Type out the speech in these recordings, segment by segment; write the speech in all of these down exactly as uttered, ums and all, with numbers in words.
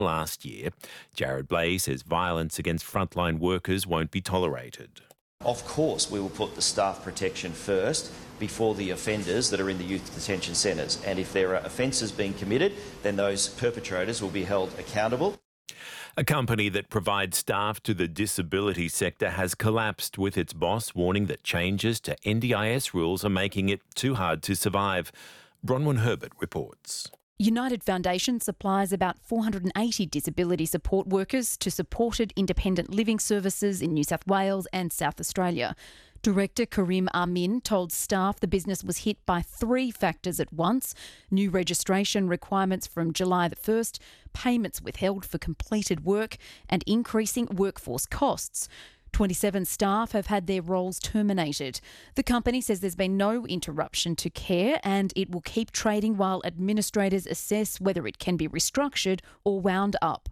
last year. Jared Blay says violence against frontline workers won't be tolerated. Of course, we will put the staff protection first before the offenders that are in the youth detention centres. And if there are offences being committed, then those perpetrators will be held accountable. A company that provides staff to the disability sector has collapsed, with its boss warning that changes to N D I S rules are making it too hard to survive. Bronwyn Herbert reports. United Foundation supplies about four hundred eighty disability support workers to supported independent living services in New South Wales and South Australia. Director Karim Amin told staff the business was hit by three factors at once: new registration requirements from July the first, payments withheld for completed work, and increasing workforce costs. twenty-seven staff have had their roles terminated. The company says there's been no interruption to care and it will keep trading while administrators assess whether it can be restructured or wound up.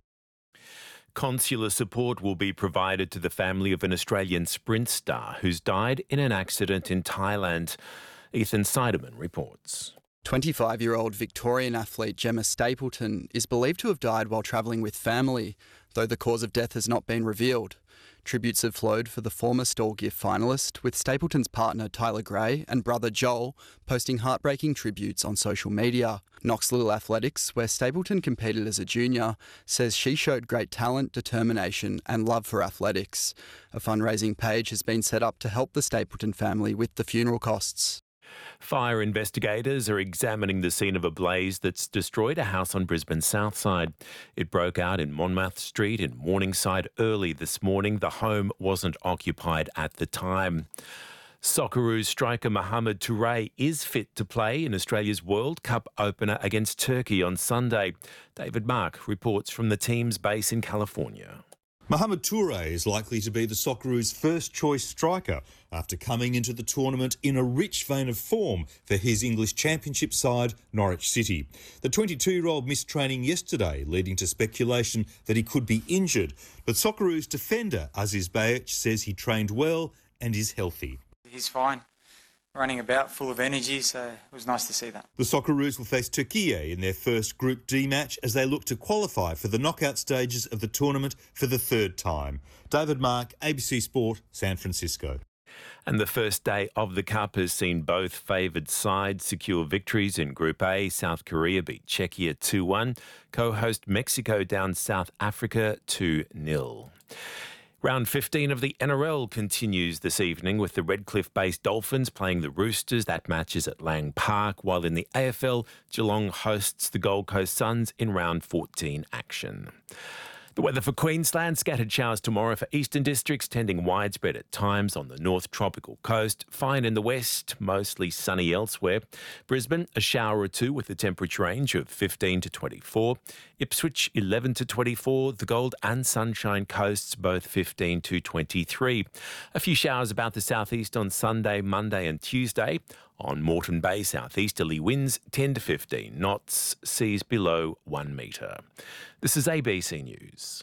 Consular support will be provided to the family of an Australian sprint star who's died in an accident in Thailand. Ethan Seidemann reports. twenty-five-year-old Victorian athlete Gemma Stapleton is believed to have died while travelling with family, though the cause of death has not been revealed. Tributes have flowed for the former Stall gift finalist, with Stapleton's partner Tyler Gray and brother Joel posting heartbreaking tributes on social media. Knoxville Athletics, where Stapleton competed as a junior, says she showed great talent, determination and love for athletics. A fundraising page has been set up to help the Stapleton family with the funeral costs. Fire investigators are examining the scene of a blaze that's destroyed a house on Brisbane's south side. It broke out in Monmouth Street in Morningside early this morning. The home wasn't occupied at the time. Socceroos striker Mohamed Touré is fit to play in Australia's World Cup opener against Turkey on Sunday. David Mark reports from the team's base in California. Mohamed Touré is likely to be the Socceroos' first-choice striker after coming into the tournament in a rich vein of form for his English Championship side, Norwich City. The twenty-two-year-old missed training yesterday, leading to speculation that he could be injured. But Socceroos defender Aziz Bayic says he trained well and is healthy. He's fine. Running about, full of energy, so it was nice to see that. The Socceroos will face Turkey in their first Group D match as they look to qualify for the knockout stages of the tournament for the third time. David Mark, A B C Sport, San Francisco. And the first day of the Cup has seen both favoured sides secure victories in Group A. South Korea beat Czechia two one. Co-host Mexico down South Africa two nil. Round fifteen of the N R L continues this evening with the Redcliffe-based Dolphins playing the Roosters. That match is at Lang Park, while in the A F L, Geelong hosts the Gold Coast Suns in round fourteen action. The weather for Queensland: scattered showers tomorrow for eastern districts, tending widespread at times on the north tropical coast. Fine in the west, mostly sunny elsewhere. Brisbane, a shower or two with a temperature range of fifteen to twenty-four. Ipswich, eleven to twenty-four. The Gold and Sunshine Coasts, both fifteen to twenty-three. A few showers about the southeast on Sunday, Monday and Tuesday. On Moreton Bay, southeasterly winds ten to fifteen knots, seas below one metre. This is A B C News.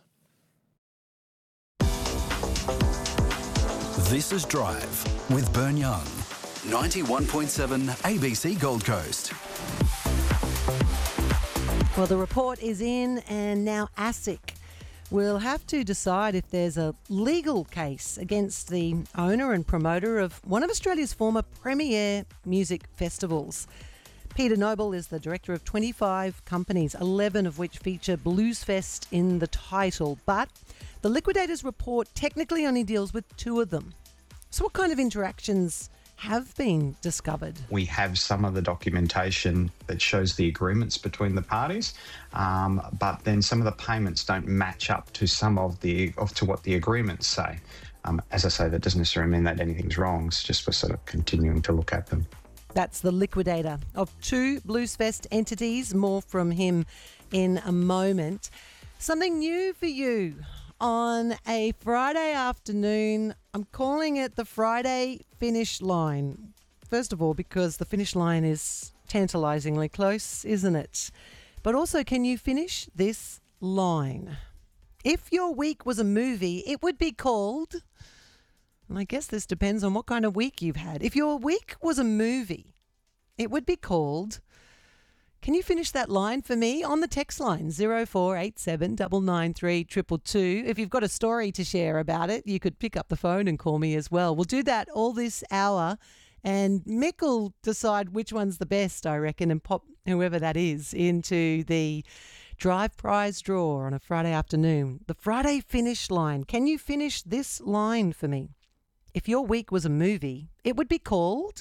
This is Drive with Bern Young, ninety-one point seven A B C Gold Coast. Well, the report is in, and now ASIC will have to decide if there's a legal case against the owner and promoter of one of Australia's former premier music festivals. Peter Noble is the director of twenty-five companies, eleven of which feature Bluesfest in the title. But the Liquidators report technically only deals with two of them. So what kind of interactions have been discovered? We have some of the documentation that shows the agreements between the parties, um, but then some of the payments don't match up to some of the of to what the agreements say. Um, as I say, that doesn't necessarily mean that anything's wrong. It's just for sort of continuing to look at them. That's the liquidator of two Bluesfest entities. More from him in a moment. Something new for you on a Friday afternoon. I'm calling it the Friday finish line. First of all, because the finish line is tantalisingly close, isn't it? But also, can you finish this line? If your week was a movie, it would be called... And I guess this depends on what kind of week you've had. If your week was a movie, it would be called Can you finish that line for me on the text line zero four eight seven nine nine three two two two? If you've got a story to share about it, you could pick up the phone and call me as well. We'll do that all this hour, and Mick will decide which one's the best, I reckon, and pop whoever that is into the Drive prize draw on a Friday afternoon. The Friday finish line. Can you finish this line for me? If your week was a movie, it would be called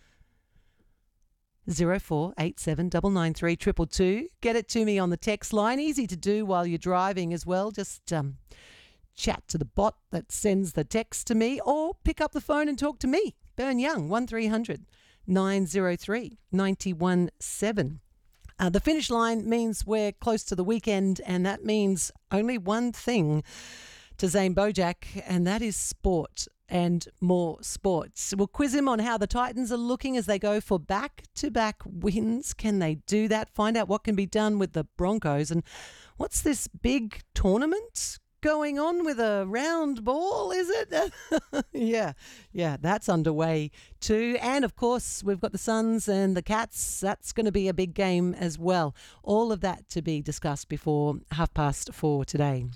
zero four eight seven nine nine three two two two. Get it to me on the text line. Easy to do while you're driving as well. Just um, chat to the bot that sends the text to me, or pick up the phone and talk to me. Bern Young, one three hundred nine oh three nine one seven. Uh, the finish line means we're close to the weekend, and that means only one thing to Zane Bojack, and that is sport and more sports. We'll quiz him on how the Titans are looking as they go for back-to-back wins. Can they do that? Find out what can be done with the Broncos, and what's this big tournament going on with a round ball, is it? yeah, yeah, that's underway too. And of course, we've got the Suns and the Cats. That's going to be a big game as well. All of that to be discussed before half past four today.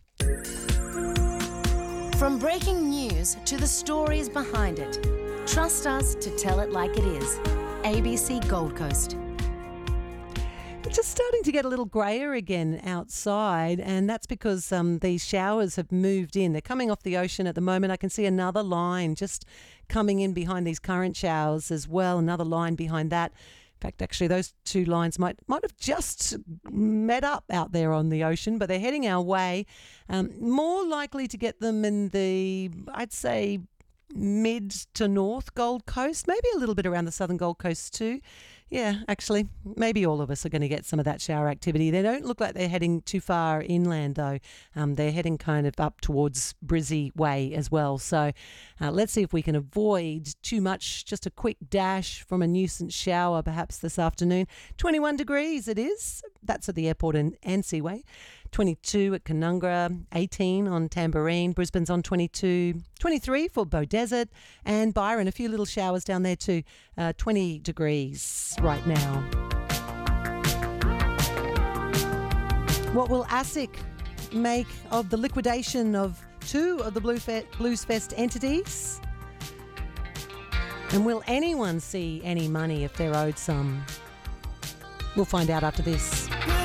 From breaking news to the stories behind it, trust us to tell it like it is. A B C Gold Coast. It's just starting to get a little grayer again outside, and that's because um, these showers have moved in. They're coming off the ocean at the moment. I can see another line just coming in behind these current showers as well, another line behind that. In fact, actually, those two lines might might have just met up out there on the ocean, but they're heading our way. Um, more likely to get them in the, I'd say, mid to north Gold Coast, maybe a little bit around the southern Gold Coast too. Yeah, actually, maybe all of us are going to get some of that shower activity. They don't look like they're heading too far inland, though. Um, they're heading kind of up towards Brizzy Way as well. So uh, let's see if we can avoid too much, just a quick dash from a nuisance shower perhaps this afternoon. twenty-one degrees it is. That's at the airport in Anstey Way. twenty-two at Canungra, eighteen on Tamborine. Brisbane's on twenty-two, twenty-three for Beaudesert, and Byron, a few little showers down there too. Uh, twenty degrees right now. What will ASIC make of the liquidation of two of the Blue Fe- Blues Fest entities? And will anyone see any money if they're owed some? We'll find out after this.